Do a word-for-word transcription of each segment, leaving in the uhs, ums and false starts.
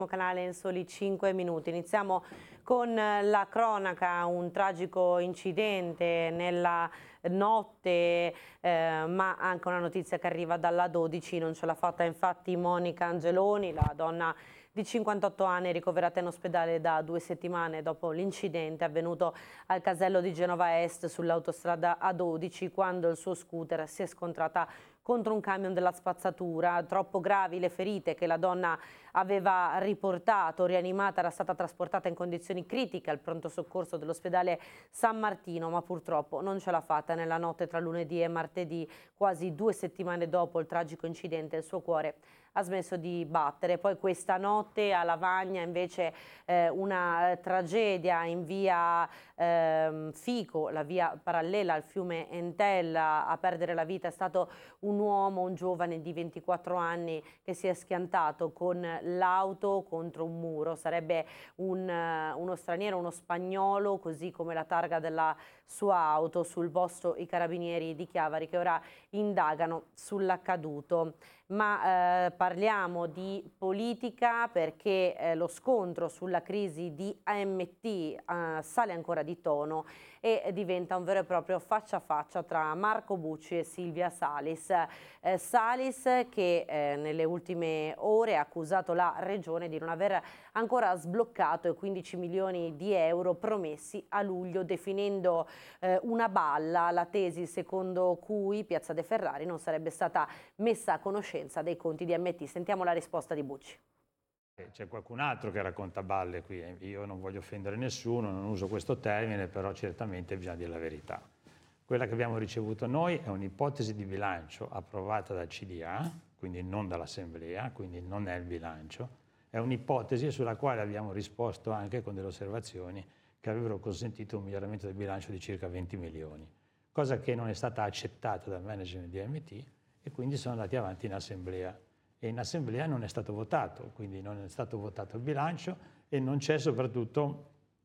Canale in soli cinque minuti. Iniziamo con la cronaca, un tragico incidente nella notte, eh, ma anche una notizia che arriva dalla dodici, non ce l'ha fatta infatti Monica Angeloni, la donna di cinquantotto anni ricoverata in ospedale da due settimane dopo l'incidente avvenuto al casello di Genova Est sull'autostrada A dodici quando il suo scooter si è scontrata contro un camion della spazzatura. Troppo gravi le ferite che la donna aveva riportato, rianimata, era stata trasportata in condizioni critiche al pronto soccorso dell'ospedale San Martino, ma purtroppo non ce l'ha fatta. Nella notte tra lunedì e martedì, quasi due settimane dopo il tragico incidente, il suo cuore ha smesso di battere. Poi questa notte a Lavagna invece eh, una tragedia in via eh, Fico, la via parallela al fiume Entella. A perdere la vita è stato un uomo, un giovane di ventiquattro anni che si è schiantato con l'auto contro un muro. Sarebbe un, uno straniero, uno spagnolo, così come la targa della sua auto. Sul posto i carabinieri di Chiavari che ora indagano sull'accaduto. Ma eh, parliamo di politica perché eh, lo scontro sulla crisi di A M T eh, sale ancora di tono e diventa un vero e proprio faccia a faccia tra Marco Bucci e Silvia Salis. Eh, Salis che eh, nelle ultime ore ha accusato la Regione di non aver ancora sbloccato i quindici milioni di euro promessi a luglio, definendo eh, una balla la tesi secondo cui Piazza De Ferrari non sarebbe stata messa a conoscenza dei conti di A M T. Sentiamo la risposta di Bucci. C'è qualcun altro che racconta balle qui, io non voglio offendere nessuno, non uso questo termine, però certamente bisogna dire la verità. Quella che abbiamo ricevuto noi è un'ipotesi di bilancio approvata dal C D A, quindi non dall'Assemblea, quindi non è il bilancio, è un'ipotesi sulla quale abbiamo risposto anche con delle osservazioni che avrebbero consentito un miglioramento del bilancio di circa venti milioni, cosa che non è stata accettata dal management di A M T e quindi sono andati avanti in Assemblea. E in Assemblea non è stato votato, quindi non è stato votato il bilancio e non c'è soprattutto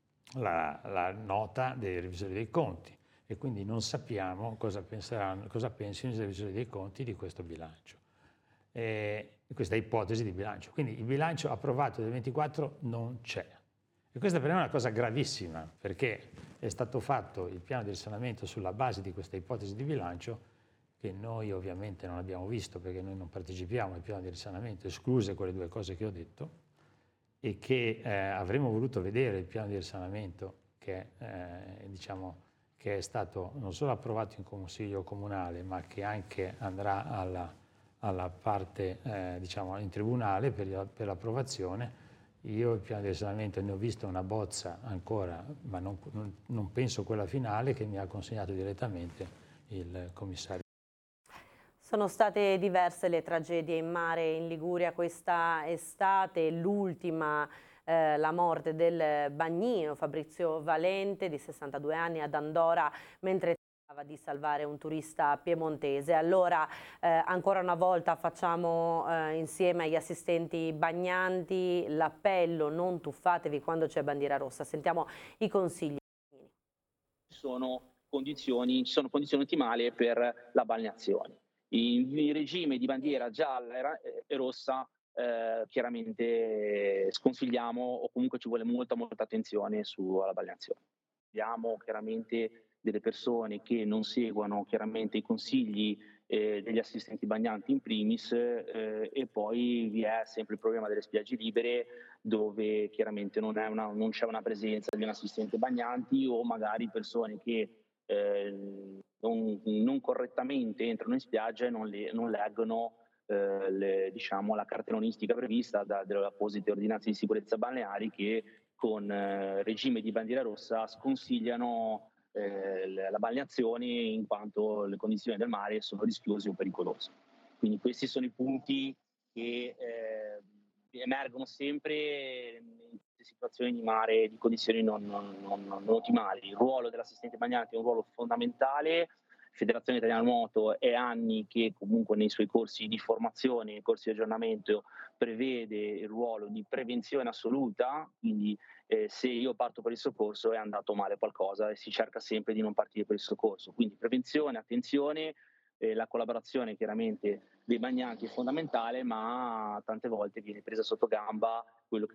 la, la nota dei revisori dei conti e quindi non sappiamo cosa, penseranno, cosa pensino i revisori dei conti di questo bilancio, e questa ipotesi di bilancio. Quindi il bilancio approvato del ventiquattro non c'è. E questa per me è una cosa gravissima perché è stato fatto il piano di risanamento sulla base di questa ipotesi di bilancio che noi ovviamente non abbiamo visto perché noi non partecipiamo al piano di risanamento, escluse quelle due cose che ho detto, e che eh, avremmo voluto vedere il piano di risanamento che, eh, diciamo, che è stato non solo approvato in Consiglio Comunale, ma che anche andrà alla, alla parte, eh, diciamo, in tribunale per, per l'approvazione. Io il piano di risanamento ne ho visto una bozza ancora, ma non, non, non penso quella finale, che mi ha consegnato direttamente il commissario. Sono state diverse le tragedie in mare in Liguria questa estate, l'ultima eh, la morte del bagnino Fabrizio Valente di sessantadue anni ad Andora mentre tentava di salvare un turista piemontese. Allora eh, ancora una volta facciamo eh, insieme agli assistenti bagnanti l'appello: non tuffatevi quando c'è bandiera rossa. Sentiamo i consigli. Sono condizioni, ci sono condizioni ottimali per la balneazione. In, in regime di bandiera gialla e rossa eh, chiaramente sconsigliamo o comunque ci vuole molta molta attenzione sulla balneazione. Abbiamo chiaramente delle persone che non seguono chiaramente i consigli eh, degli assistenti bagnanti in primis eh, e poi vi è sempre il problema delle spiagge libere dove chiaramente non, è una, non c'è una presenza di un assistente bagnanti o magari persone che eh, non, non correttamente entrano in spiaggia e non, le, non leggono eh, le, diciamo, la cartellonistica prevista da, dalle apposite ordinanze di sicurezza balneari che con eh, regime di bandiera rossa sconsigliano eh, la balneazione in quanto le condizioni del mare sono rischiose o pericolose. Quindi questi sono i punti che eh, emergono sempre in queste situazioni di mare, di condizioni non, non, non, non ottimali. Il ruolo dell'assistente bagnante è un ruolo fondamentale. Federazione Italiana Nuoto è anni che comunque nei suoi corsi di formazione, nei corsi di aggiornamento, prevede il ruolo di prevenzione assoluta, quindi eh, se io parto per il soccorso è andato male qualcosa e si cerca sempre di non partire per il soccorso. Quindi prevenzione, attenzione, eh, la collaborazione chiaramente dei bagnanti è fondamentale, ma tante volte viene presa sotto gamba quello che